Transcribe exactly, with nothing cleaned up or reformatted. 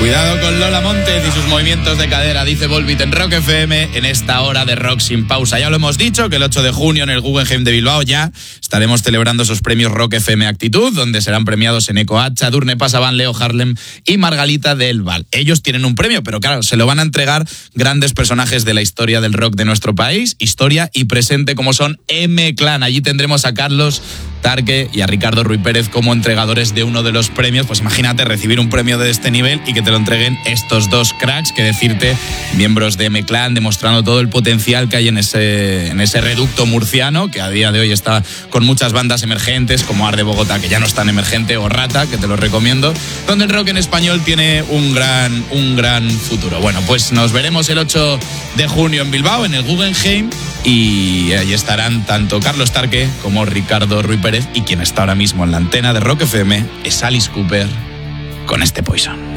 Cuidado con Lola Montes y sus movimientos de cadera, dice Volbeat en Rock F M en esta hora de rock sin pausa. Ya lo hemos dicho, que el ocho de junio en el Guggenheim de Bilbao ya estaremos celebrando esos premios Rock F M Actitud, donde serán premiados Eneco Hacha, Edurne Pasaban, Leo Harlem y Margalita del Val. Ellos tienen un premio, pero claro, se lo van a entregar grandes personajes de la historia del rock de nuestro país, historia y presente, como son M-Clan. Allí tendremos a Carlos Tarque y a Ricardo Ruiz Pérez como entregadores de uno de los premios. Pues imagínate recibir un premio de este nivel y que te lo entreguen estos dos cracks, que decirte, miembros de M-Clan, demostrando todo el potencial que hay en ese, en ese reducto murciano, que a día de hoy está con muchas bandas emergentes, como Arde Bogotá, que ya no es tan emergente, o Rata, que te lo recomiendo, donde el rock en español tiene un gran, un gran futuro. Bueno, pues nos veremos el ocho de junio en Bilbao, en el Guggenheim, y ahí estarán tanto Carlos Tarque como Ricardo Ruiz Pérez, y quien está ahora mismo en la antena de Rock F M es Alice Cooper con este Poison.